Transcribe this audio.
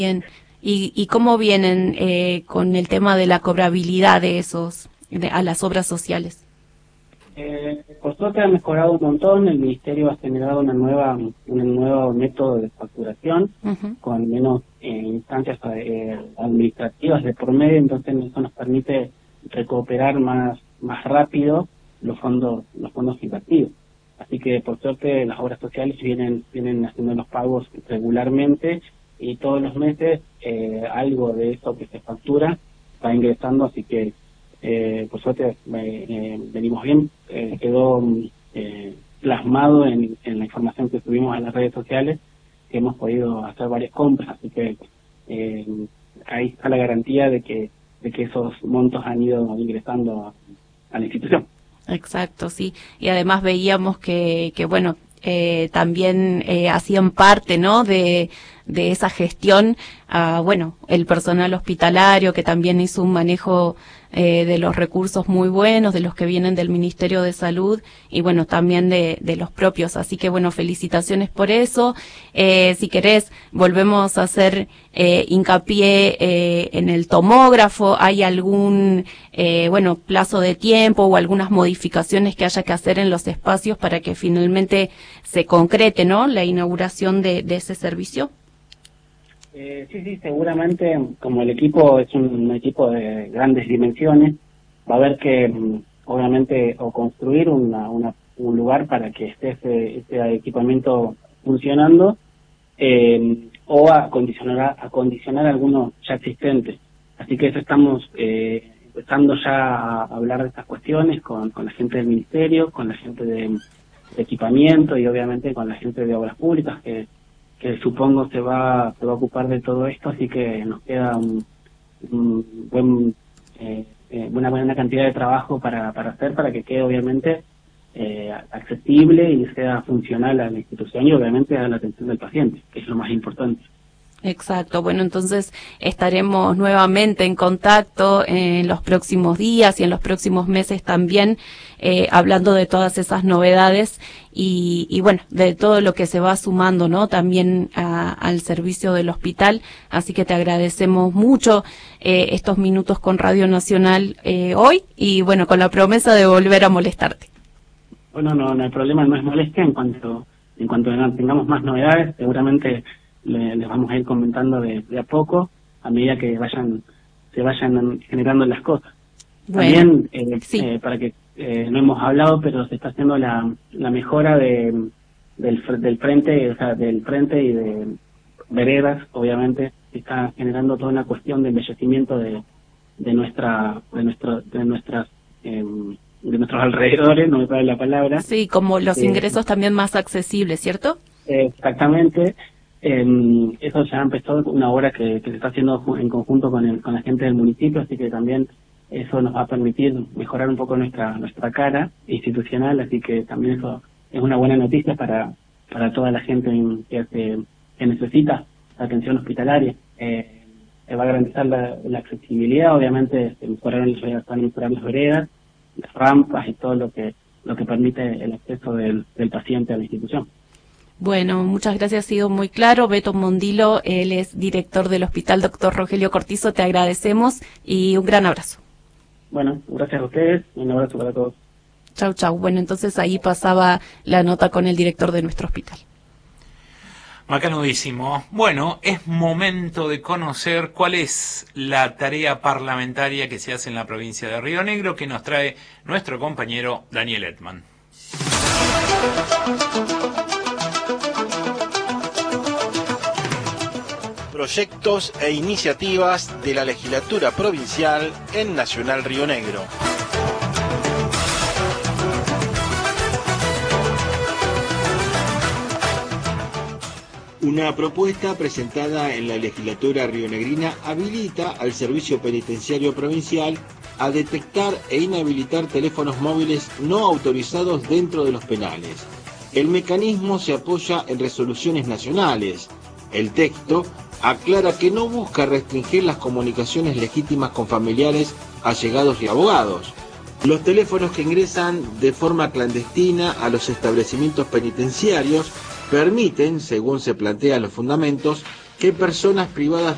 Bien. ¿Y cómo vienen con el tema de la cobrabilidad de a las obras sociales? Por suerte ha mejorado un montón. El Ministerio ha generado un nuevo método de facturación con menos instancias administrativas de por medio, entonces eso nos permite recuperar más rápido los fondos invertidos. Así que por suerte las obras sociales vienen haciendo los pagos regularmente y todos los meses algo de eso que se factura va ingresando, así que por suerte venimos bien. Quedó plasmado en la información que subimos a las redes sociales que hemos podido hacer varias compras, así que ahí está la garantía de que esos montos han ido ingresando a la institución. Exacto, sí. Y además veíamos que bueno, también hacían parte, ¿no?, de esa gestión, bueno, el personal hospitalario que también hizo un manejo de los recursos muy buenos, de los que vienen del Ministerio de Salud y bueno, también de los propios. Así que bueno, felicitaciones por eso. Si querés, volvemos a hacer hincapié en el tomógrafo. ¿Hay algún bueno, plazo de tiempo o algunas modificaciones que haya que hacer en los espacios para que finalmente se concrete, ¿no?, la inauguración de ese servicio? Sí, seguramente, como el equipo es un equipo de grandes dimensiones, va a haber que, obviamente, o construir un lugar para que esté ese equipamiento funcionando, o acondicionar algunos ya existentes. Así que eso estamos empezando ya a hablar de estas cuestiones con la gente del Ministerio, con la gente de equipamiento y obviamente con la gente de obras públicas que supongo se va a ocupar de todo esto, así que nos queda una buena cantidad de trabajo para hacer, para que quede obviamente accesible y sea funcional a la institución y obviamente a la atención del paciente, que es lo más importante. Exacto. Bueno, entonces estaremos nuevamente en contacto en los próximos días y en los próximos meses también, hablando de todas esas novedades y bueno, de todo lo que se va sumando, ¿no?, también al servicio del hospital. Así que te agradecemos mucho estos minutos con Radio Nacional hoy y bueno, con la promesa de volver a molestarte. Bueno, no hay problema, no es molestia. En cuanto tengamos más novedades, seguramente les vamos a ir comentando de a poco a medida que se vayan generando las cosas. Bueno, también sí. Para que no hemos hablado, pero se está haciendo la mejora del frente, o sea, del frente y de veredas. Obviamente se está generando toda una cuestión de embellecimiento de nuestros alrededores, no me sale la palabra. Sí, como los ingresos también más accesibles, ¿cierto? Exactamente. Eso ya empezó, una obra que se está haciendo en conjunto con la gente del municipio, así que también eso nos va a permitir mejorar un poco nuestra cara institucional, así que también eso es una buena noticia para toda la gente que necesita atención hospitalaria. Va a garantizar la accesibilidad, obviamente se van a mejorar las veredas, las rampas y todo lo que permite el acceso del paciente a la institución. Bueno, muchas gracias, ha sido muy claro. Beto Mondilo, él es director del Hospital Dr. Rogelio Cortizo, te agradecemos y un gran abrazo. Bueno, gracias a ustedes, un abrazo para todos. Chau. Bueno, entonces ahí pasaba la nota con el director de nuestro hospital. Macanudísimo. Bueno, es momento de conocer cuál es la tarea parlamentaria que se hace en la provincia de Río Negro, que nos trae nuestro compañero Daniel Edman. Proyectos e iniciativas de la legislatura provincial en Nacional Río Negro. Una propuesta presentada en la legislatura rionegrina habilita al Servicio Penitenciario Provincial a detectar e inhabilitar teléfonos móviles no autorizados dentro de los penales. El mecanismo se apoya en resoluciones nacionales. El texto aclara que no busca restringir las comunicaciones legítimas con familiares, allegados y abogados. Los teléfonos que ingresan de forma clandestina a los establecimientos penitenciarios permiten, según se plantean los fundamentos, que personas privadas